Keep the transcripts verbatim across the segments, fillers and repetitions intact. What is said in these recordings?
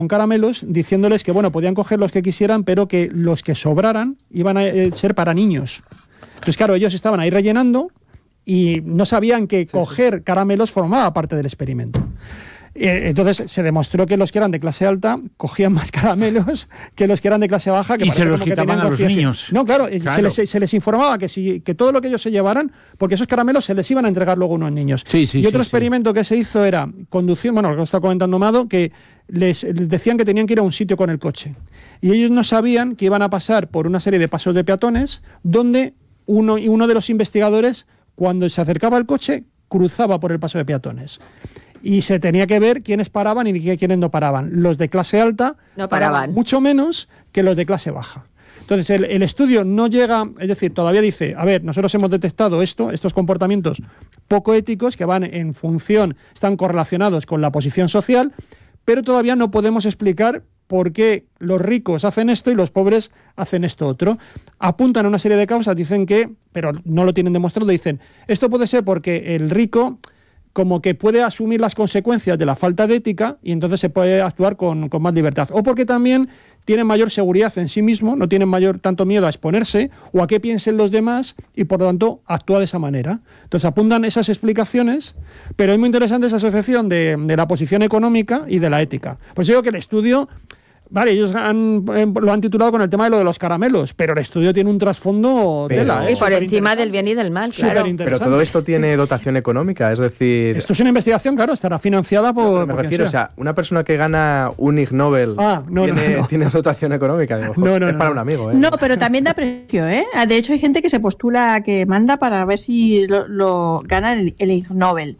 con caramelos diciéndoles que, bueno, podían coger los que quisieran, pero que los que sobraran iban a eh, ser para niños. Entonces, claro, ellos estaban ahí rellenando y no sabían que sí, coger sí. caramelos formaba parte del experimento. Eh, entonces se demostró que los que eran de clase alta cogían más caramelos que los que eran de clase baja. Que y se los quitaban a los niños. No, claro, claro. Se, les, se les informaba que, si, que todo lo que ellos se llevaran, porque esos caramelos se les iban a entregar luego a unos niños. Sí, sí, y otro sí, experimento sí. que se hizo era conducir, bueno, lo que está comentando Mado, que les, les decían que tenían que ir a un sitio con el coche. Y ellos no sabían que iban a pasar por una serie de pasos de peatones donde uno, uno de los investigadores, cuando se acercaba al coche, cruzaba por el paso de peatones. Y se tenía que ver quiénes paraban y quiénes no paraban. Los de clase alta no paraban. paraban mucho menos que los de clase baja. Entonces, el, el estudio no llega, es decir, todavía dice, a ver, nosotros hemos detectado esto, estos comportamientos poco éticos que van en función, están correlacionados con la posición social, pero todavía no podemos explicar por qué los ricos hacen esto y los pobres hacen esto otro. Apuntan a una serie de causas, dicen que, pero no lo tienen demostrado, dicen, esto puede ser porque el rico como que puede asumir las consecuencias de la falta de ética y entonces se puede actuar con, con más libertad. O porque también tienen mayor seguridad en sí mismo, no tienen mayor tanto miedo a exponerse o a qué piensen los demás y por lo tanto actúa de esa manera. Entonces apuntan esas explicaciones, pero es muy interesante esa asociación de, de la posición económica y de la ética. Pues digo que el estudio... Vale, ellos han, eh, lo han titulado con el tema de lo de los caramelos, pero el estudio tiene un trasfondo pero, tela. Sí, por encima del bien y del mal, claro. Pero todo esto tiene dotación económica, es decir... Esto es una investigación, claro, estará financiada por... Me por refiero, sea. o sea, una persona que gana un Ig Nobel ah, no, tiene, no, no. tiene dotación económica. Digo, no, no, es no, para no. un amigo, ¿eh? No, pero también da precio, ¿eh? De hecho, hay gente que se postula, que manda para ver si lo, lo gana el, el Ig Nobel.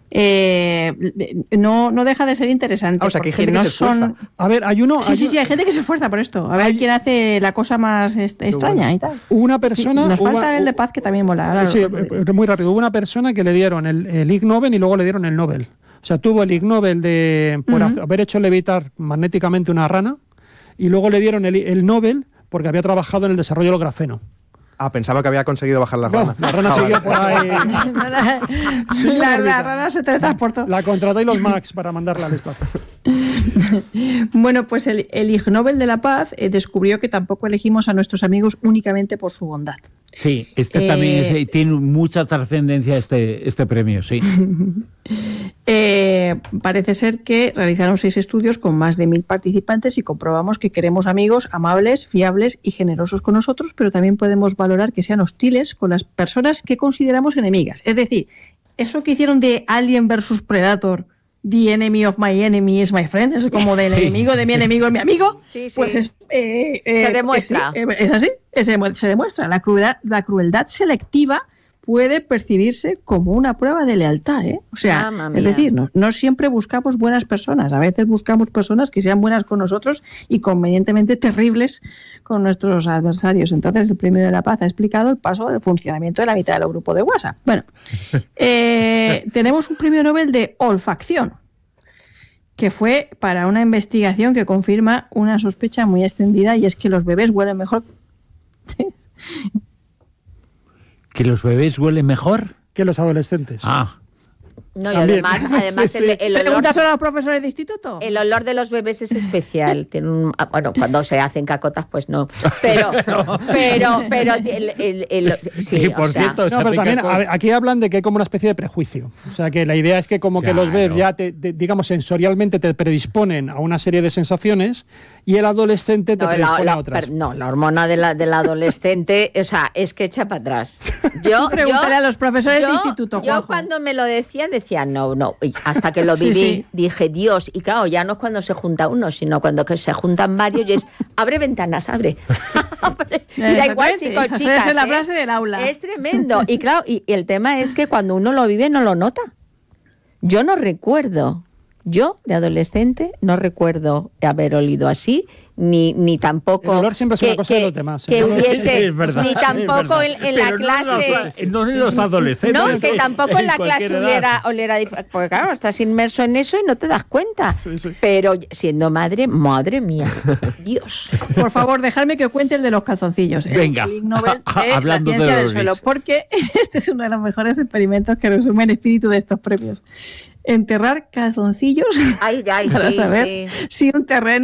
Eh, no, no deja de ser interesante. Ah, o sea, que hay gente no que se esfuerza. son... A ver, hay uno... Sí, hay sí, un... sí, hay gente que se esfuerza por esto. A ver hay... quién hace la cosa más est extraña bueno. y tal. Una persona... Sí, nos falta hubo... el de paz que también mola. Ahora sí, lo... muy rápido. Hubo una persona que le dieron el, el Ig Nobel y luego le dieron el Nobel. O sea, tuvo el Ig Nobel de, por uh-huh. haber hecho levitar magnéticamente una rana y luego le dieron el, el Nobel porque había trabajado en el desarrollo del grafeno. Ah, pensaba que había conseguido bajar la rana. No, la rana siguió por ahí. la, sí, la, la rana se teletransportó. La contrató Elon Musk para mandarla al espacio. Bueno, pues el, el Ig Nobel de la Paz eh, descubrió que tampoco elegimos a nuestros amigos únicamente por su bondad. Sí, este eh, también es, tiene mucha trascendencia este, este premio, sí. eh, parece ser que realizaron seis estudios con más de mil participantes y comprobamos que queremos amigos amables, fiables y generosos con nosotros, pero también podemos valorar que sean hostiles con las personas que consideramos enemigas. Es decir, eso que hicieron de Alien versus Predator, the enemy of my enemy is my friend, es como del sí. enemigo de mi enemigo es mi amigo, sí, sí. pues es, eh, eh, se demuestra. Es, es así, es, se demuestra. La crueldad, la crueldad selectiva puede percibirse como una prueba de lealtad, ¿eh? O sea, ah, es decir, no, no siempre buscamos buenas personas, a veces buscamos personas que sean buenas con nosotros y convenientemente terribles con nuestros adversarios. Entonces, el Premio de la Paz ha explicado el paso del funcionamiento de la mitad del grupo de WhatsApp. Bueno, eh, tenemos un Premio Nobel de olfacción, que fue para una investigación que confirma una sospecha muy extendida, y es que los bebés huelen mejor. ¿Que los bebés huelen mejor? Que los adolescentes. Ah. No, y También. además, además sí, sí. El, el olor... ¿Preguntas a los profesores de instituto? El olor de los bebés es especial. Tiene un, bueno, cuando se hacen cacotas, pues no. Pero, pero, pero, el, el, el, sí, que por o sea, cierto, no, pero también a ver, aquí hablan de que hay como una especie de prejuicio. O sea, que la idea es que como claro. que los bebés ya, te, te, digamos, sensorialmente te predisponen a una serie de sensaciones y el adolescente te no, predispone la, la, a otras. Per, no, la hormona de la, del adolescente, o sea, es que echa para atrás. Yo, Pregúntale yo, a los profesores yo, de instituto, Juanjo. Yo cuando me lo decía, decía no, no. Y hasta que lo viví, sí, sí. dije, Dios, y claro, ya no es cuando se junta uno, sino cuando que se juntan varios y es, abre ventanas, abre. abre. Y da igual, chicos, esa chicas. Es la ¿eh? frase del aula. Es tremendo. Y claro, y, y el tema es que cuando uno lo vive no lo nota. Yo no recuerdo, yo de adolescente no recuerdo haber olido así ni, ni tampoco... El olor siempre es que, una cosa que, de los demás. ¿eh? Que No, no, hubiese, es verdad, ni es tampoco verdad. en, en la Pero clase... No en los adolescentes. No, que tampoco en la cualquier clase edad. hubiera, oliera dif- porque claro, estás inmerso en eso y no te das cuenta. Sí, sí. Pero siendo madre, madre mía, Dios. Por favor, dejadme que os cuente el de los calzoncillos. El Venga, Ig Nobel de hablando la de ciencia del olores. suelo, porque este es uno de los mejores experimentos que resume el espíritu de estos premios. Enterrar calzoncillos Ay, ay, para sí, saber sí. si un terreno